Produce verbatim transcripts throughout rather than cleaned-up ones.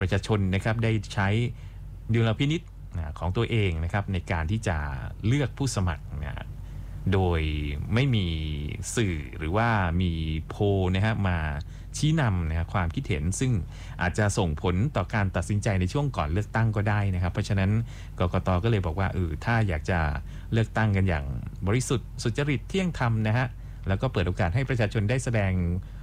ประชาชนนะครับได้ใช้ดุลพินิจของตัวเองนะครับในการที่จะเลือกผู้สมัครนะโดยไม่มีสื่อหรือว่ามีโพลนะฮะมาชี้นำนะครับความคิดเห็นซึ่งอาจจะส่งผลต่อการตัดสินใจในช่วงก่อนเลือกตั้งก็ได้นะครับเพราะฉะนั้นกกต.ก็เลยบอกว่าเออถ้าอยากจะเลือกตั้งกันอย่างบริสุทธิ์สุจริตเที่ยงธรรมนะฮะแล้วก็เปิดโอกาสให้ประชาชนได้แสดง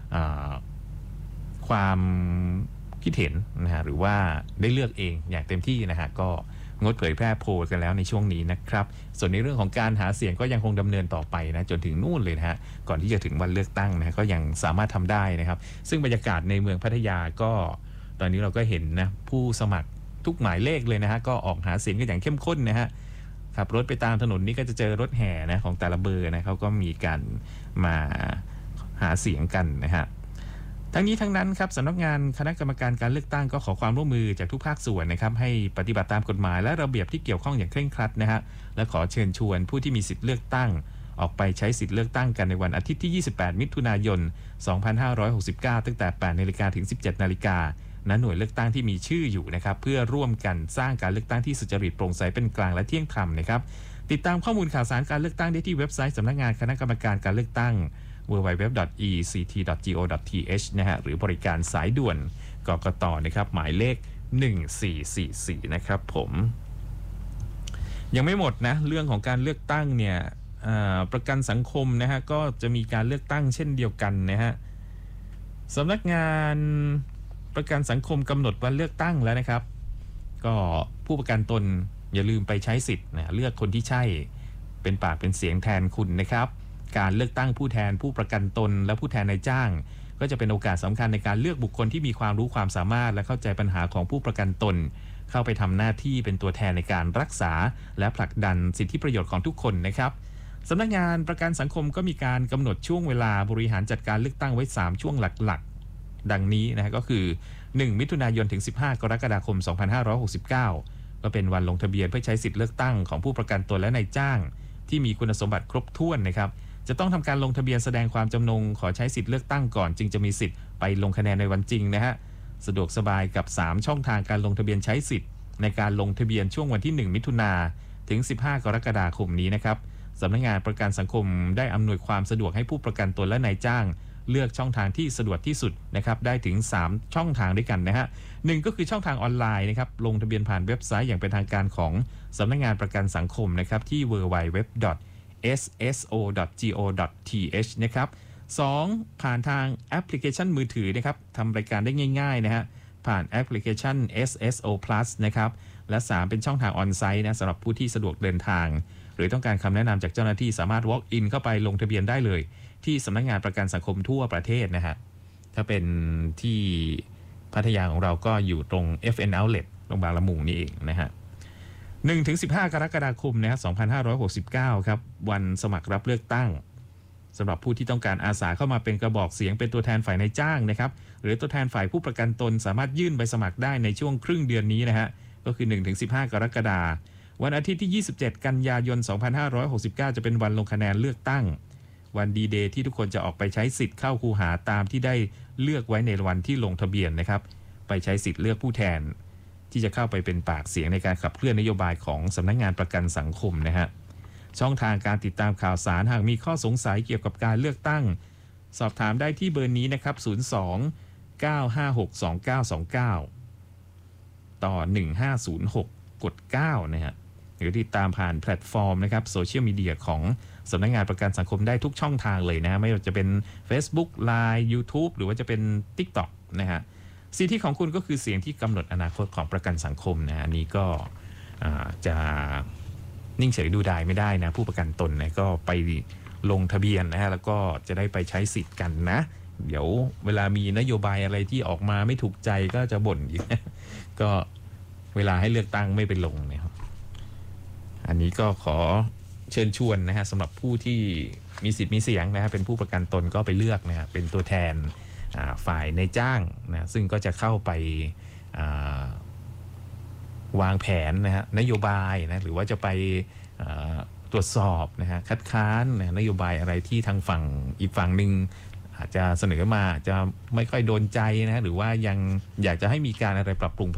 ความคิดเห็นนะฮะหรือว่าได้เลือกเองอย่างเต็มที่นะฮะก็งดเผยแพร่โพลกันแล้วในช่วงนี้นะครับส่วนในเรื่องของการหาเสียงก็ยังคงดำเนินต่อไปนะจนถึงนู่นเลยนะฮะก่อนที่จะถึงวันเลือกตั้งนะก็ยังสามารถทำได้นะครับซึ่งบรรยากาศในเมืองพัทยาก็ตอนนี้เราก็เห็นนะผู้สมัครทุกหมายเลขเลยนะฮะก็ออกหาเสียงกันอย่างเข้มข้นนะฮะขับรถไปตามถนนนี้ก็จะเจอรถแห่นะของแต่ละเบอร์นะเขาก็มีการมาหาเสียงกันนะฮะทั้งนี้ทั้งนั้นครับสำนักงานคณะกรรมการการเลือกตั้งก็ขอความร่วมมือจากทุกภาคส่วนนะครับให้ปฏิบัติตามกฎหมายและระเบียบที่เกี่ยวข้องอย่างเคร่งครัดนะฮะและขอเชิญชวนผู้ที่มีสิทธิเลือกตั้งออกไปใช้สิทธิเลือกตั้งกันในวันอาทิตย์ที่ยี่สิบแปดมิถุนายนสองพันห้าร้อยหกสิบเก้าตั้งแต่ แปดนาฬิกา ถึง สิบเจ็ดนาฬิกาณหน่วยเลือกตั้งที่มีชื่ออยู่นะครับเพื่อร่วมกันสร้างการเลือกตั้งที่สุจริตโปร่งใสเป็นกลางและเที่ยงธรรมนะครับติดตามข้อมูลข่าวสารการเลือกตั้งได้ที่เว็บไซต์สำนักงานคณะกรรมการการเลือกตั้งดับเบิลยู ดับเบิลยู ดับเบิลยู ดอท อี ซี ที ดอท จี โอ ดอท ที เอช นะฮะหรือบริการสายด่วนกกต.นะครับหมายเลขหนึ่งสี่สี่สี่นะครับผมยังไม่หมดนะเรื่องของการเลือกตั้งเนี่ยประกันสังคมนะฮะก็จะมีการเลือกตั้งเช่นเดียวกันนะฮะสำนักงานประกันสังคมกำหนดวันเลือกตั้งแล้วนะครับก็ผู้ประกันตนอย่าลืมไปใช้สิทธิ์นะเลือกคนที่ใช่เป็นปากเป็นเสียงแทนคุณนะครับการเลือกตั้งผู้แทนผู้ประกันตนและผู้แทนนายจ้างก็จะเป็นโอกาสสำคัญในการเลือกบุคคลที่มีความรู้ความสามารถและเข้าใจปัญหาของผู้ประกันตนเข้าไปทำหน้าที่เป็นตัวแทนในการรักษาและผลักดันสิทธิประโยชน์ของทุกคนนะครับสำนักงานประกันสังคมก็มีการกำหนดช่วงเวลาบริหารจัดการเลือกตั้งไว้สามช่วงหลักๆดังนี้นะก็คือหนึ่งมิถุนายนถึงสิบห้ากรกฎาคมสองพันห้าร้อยหกสิบเก้าก็เป็นวันลงทะเบียนเพื่อใช้สิทธิเลือกตั้งของผู้ประกันตนและนายจ้างที่มีคุณสมบัติครบถ้วนนะครับจะต้องทำการลงทะเบียนแสดงความจำนงขอใช้สิทธิเลือกตั้งก่อนจึงจะมีสิทธิ์ไปลงคะแนนในวันจริงนะฮะสะดวกสบายกับสามช่องทางการลงทะเบียนใช้สิทธิ์ในการลงทะเบียนช่วงวันที่หนึ่งมิถุนาถึงสิบห้ากรกฎาคมนี้นะครับสำนักงานประกันสังคมได้อำนวยความสะดวกให้ผู้ประกันตนและนายจ้างเลือกช่องทางที่สะดวกที่สุดนะครับได้ถึงสามช่องทางด้วยกันนะฮะหนึ่งก็คือช่องทางออนไลน์นะครับลงทะเบียนผ่านเว็บไซต์อย่างเป็นทางการของสำนักงานประกันสังคมนะครับที่ ดับเบิลยู ดับเบิลยู ดับเบิลยู ดอท เอส เอส โอ ดอท จี โอ ดอท ที เอช นะครับสองผ่านทางแอปพลิเคชันมือถือนะครับทำรายการได้ง่ายๆนะฮะผ่านแอปพลิเคชัน เอส เอส โอ Plus นะครับและสามเป็นช่องทางออนไซต์นะสำหรับผู้ที่สะดวกเดินทางหรือต้องการคำแนะนำจากเจ้าหน้าที่สามารถ walk in เข้าไปลงทะเบียนได้เลยที่สำนักงานประกันสังคมทั่วประเทศนะฮะถ้าเป็นที่พัทยาของเราก็อยู่ตรง เอฟ เอ็น Outlet ตรงบางละมุงนี่เองนะฮะหนึ่งถึงสิบห้ากรกฎาคมนะครับสองพันห้าร้อยหกสิบเก้าครับวันสมัครรับเลือกตั้งสำหรับผู้ที่ต้องการอาสาเข้ามาเป็นกระบอกเสียงเป็นตัวแทนฝ่ายนายจ้างนะครับหรือตัวแทนฝ่ายผู้ประกันตนสามารถยื่นใบสมัครได้ในช่วงครึ่งเดือนนี้นะฮะก็คือ หนึ่งถึงสิบห้ากรกฎาคมวันอาทิตย์ที่ยี่สิบเจ็ดกันยายนสองพันห้าร้อยหกสิบเก้าจะเป็นวันลงคะแนนเลือกตั้งวันดีเดย์ที่ทุกคนจะออกไปใช้สิทธิ์เข้าคูหาตามที่ได้เลือกไว้ในวันที่ลงทะเบียนนะครับไปใช้สิทธิ์เลือกผู้แทนที่จะเข้าไปเป็นปากเสียงในการขับเคลื่อนนโยบายของสำนักงานประกันสังคมนะฮะช่องทางการติดตามข่าวสารหากมีข้อสงสัยเกี่ยวกับการเลือกตั้งสอบถามได้ที่เบอร์นี้นะครับศูนย์ สอง เก้า ห้า หก สอง เก้า สอง เก้าต่อหนึ่งห้าศูนย์หกกดเก้านะฮะหรือติดตามผ่านแพลตฟอร์มนะครับโซเชียลมีเดียของสำนักงานประกันสังคมได้ทุกช่องทางเลยนะฮะไม่ว่าจะเป็น Facebook ไลน์ YouTube หรือว่าจะเป็น TikTok นะฮะสิทธิของคุณก็คือเสียงที่กำหนดอนาคตของประกันสังคมนะอันนี้ก็จะนิ่งเฉยดูดายไม่ได้นะผู้ประกันตนนะก็ไปลงทะเบียนนะฮะแล้วก็จะได้ไปใช้สิทธิ์กันนะเดี๋ยวเวลามีนโยบายอะไรที่ออกมาไม่ถูกใจก็จะบ่นอีกนะก็เวลาให้เลือกตั้งไม่ไปลงนะครับอันนี้ก็ขอเชิญชวนนะฮะสำหรับผู้ที่มีสิทธิ์มีเสียงนะฮะเป็นผู้ประกันตนก็ไปเลือกนะฮะเป็นตัวแทนฝ่ายนายจ้างนะซึ่งก็จะเข้าไปวางแผนนะฮะนโยบายนะหรือว่าจะไปตรวจสอบนะฮะคัดค้านนะนโยบายอะไรที่ทางฝั่งอีกฝั่งหนึ่งอาจจะเสนอมาอาจจะไม่ค่อยโดนใจนะหรือว่ายังอยากจะให้มีการอะไรปรับปรุง